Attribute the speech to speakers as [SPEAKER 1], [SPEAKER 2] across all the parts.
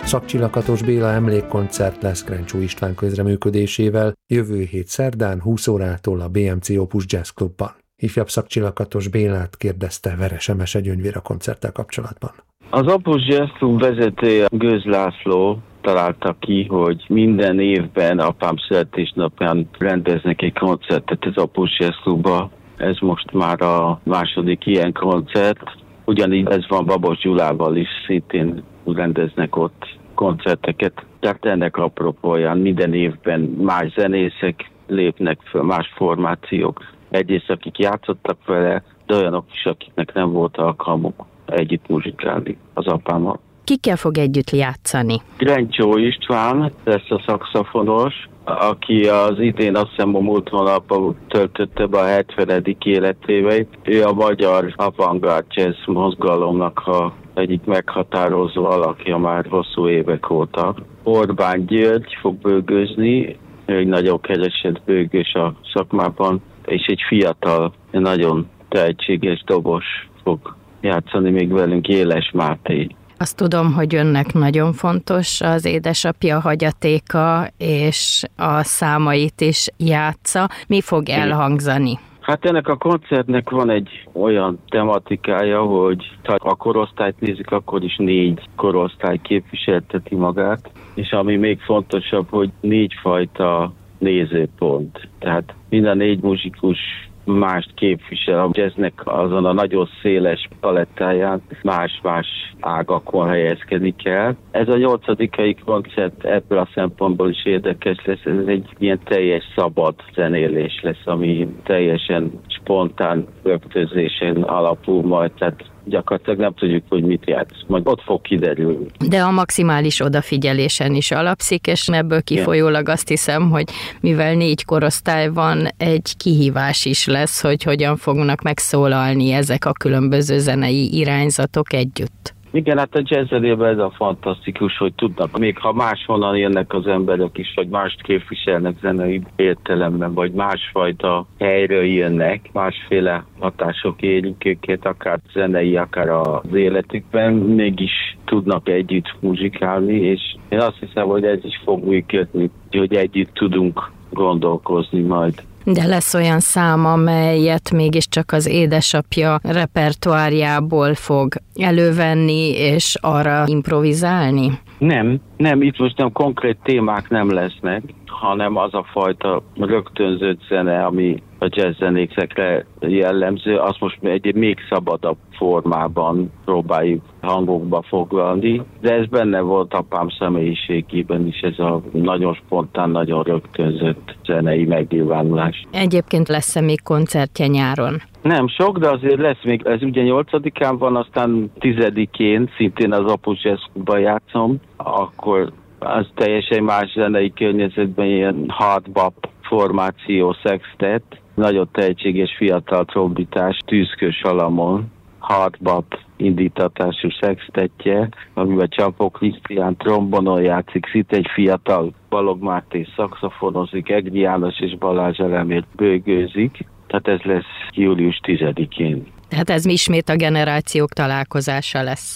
[SPEAKER 1] Szakcsi Lakatos Béla emlékkoncert lesz Krencsó István közreműködésével jövő hét szerdán 20 órától a BMC Opus Jazz Clubban. Ifjabb Szakcsi Lakatos Bélát kérdezte Veres Emese Gyöngyvér a koncerttel kapcsolatban.
[SPEAKER 2] Az Opus Jazz Club vezetője Gőz László találta ki, hogy minden évben apám születésnapján rendeznek egy koncertet az Opus Jazz Clubba. Ez most már a második ilyen koncert. Ugyanígy ez van Babos Gyulával is, szintén rendeznek ott koncerteket. Tehát ennek apropóján minden évben más zenészek lépnek föl, más formációk. Egyrészt akik játszottak vele, de olyanok is, akiknek nem volt alkalmuk együtt muzsikálni az apámmal.
[SPEAKER 3] Kikkel fog együtt játszani?
[SPEAKER 2] Krencsó István lesz a szaxofonos, aki az idén azt hiszem a múlt hónapban töltötte be a 70. életéveit. Ő a magyar avantgárd jazz mozgalomnak egyik meghatározó alakja már hosszú évek óta. Orbán György fog bőgőzni, egy nagyon keresett bőgős a szakmában, és egy fiatal, nagyon tehetséges dobos fog játszani még velünk, Éles Máté.
[SPEAKER 3] Azt tudom, hogy önnek nagyon fontos az édesapja hagyatéka, és a számait is játsza. Mi fog elhangzani?
[SPEAKER 2] Hát ennek a koncertnek van egy olyan tematikája, hogy ha a korosztályt nézik, akkor is 4 korosztály képviselteti magát, és ami még fontosabb, hogy 4 fajta nézőpont. Tehát mind a 4 muzsikus mást képvisel, a jazznek azon a nagyon széles palettáján más-más ágakon helyezkedik el. Ez a 8. koncert ebből a szempontból is érdekes lesz, ez egy ilyen teljes szabad zenélés lesz, ami teljesen spontán rögtözésen alapul majd, tehát gyakorlatilag nem tudjuk, hogy mit játsz, majd ott fog kiderülni.
[SPEAKER 3] De a maximális odafigyelésen is alapszik, és ebből kifolyólag azt hiszem, hogy mivel 4 korosztály van, egy kihívás is lesz, hogy hogyan fognak megszólalni ezek a különböző zenei irányzatok együtt.
[SPEAKER 2] Igen, hát a jazzzenében ez a fantasztikus, hogy tudnak, még ha máshonnan jönnek az emberek is, vagy mást képviselnek zenei értelemben, vagy másfajta helyről jönnek, másféle hatások érik őket, akár zenei, akár az életükben, mégis tudnak együtt muzsikálni, és én azt hiszem, hogy ez is fog működni, hogy együtt tudunk gondolkozni majd.
[SPEAKER 3] De lesz olyan szám, amelyet mégiscsak az édesapja repertoárjából fog elővenni, és arra improvizálni?
[SPEAKER 2] Nem, itt most nem konkrét témák nem lesznek, hanem az a fajta rögtönzött zene, ami a jazzzenékekre jellemző, azt most egy még szabadabb formában próbáljuk hangokba foglalni, de ez benne volt apám személyiségében is, ez a nagyon spontán, nagyon rögtönzött zenei megnyilvánulás.
[SPEAKER 3] Egyébként lesz-e még koncertje nyáron?
[SPEAKER 2] Nem sok, de azért lesz még, ez ugye 8-án van, aztán 10-én szintén az Opus Jazz Clubban játszom, akkor az teljesen más zenei környezetben ilyen hard bop formáció, sextet, nagyon tehetséges fiatal trombitás, Tűzkő Salamon, hard bop indítatású sextetje, amiben Csapó Krisztián trombonon játszik, szinte egy fiatal Balog Máté szaxofonozik, Egri János és Balázs Elemér bőgőzik. Tehát ez lesz július 10-én.
[SPEAKER 3] Tehát ez ismét a generációk találkozása lesz.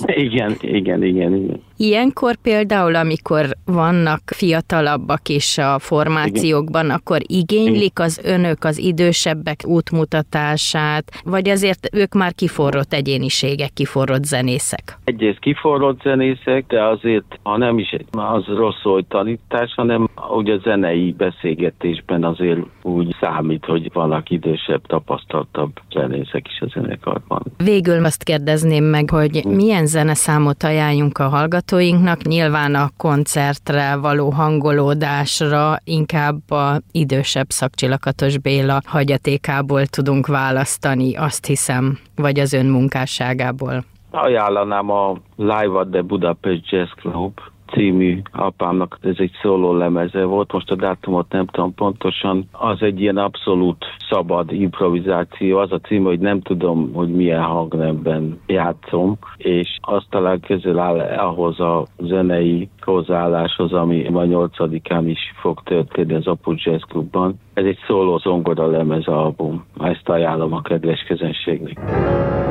[SPEAKER 2] Igen.
[SPEAKER 3] Ilyenkor például, amikor vannak fiatalabbak is a formációkban, akkor igénylik az önök, az idősebbek útmutatását, vagy azért ők már kiforrott egyéniségek, kiforrott zenészek?
[SPEAKER 2] Egyrészt kiforrott zenészek, de azért, ha nem is az rossz, hogy tanítás, hanem ugye a zenei beszélgetésben azért úgy számít, hogy vannak idősebb, tapasztaltabb zenészek is a zenekarban.
[SPEAKER 3] Végül azt kérdezném meg, hogy milyen zeneszámot ajánljunk a hallgatóinknak, nyilván a koncertre való hangolódásra inkább a idősebb Szakcsi Lakatos Béla hagyatékából tudunk választani, azt hiszem, vagy az ön munkásságából.
[SPEAKER 2] Ajánlanám a Live at the Budapest Jazz Club című apámnak, ez egy szóló lemeze volt, most a dátumot nem tudom pontosan, az egy ilyen abszolút szabad improvizáció, az a cím, hogy nem tudom, hogy milyen hangnemben játszom, és azt talán közül áll ahhoz a zenei hozzáálláshoz, ami a 8-án is fog történni az Opus Jazz Clubban. Ez egy szóló zongora lemez album, ezt ajánlom a kedves közönségnek.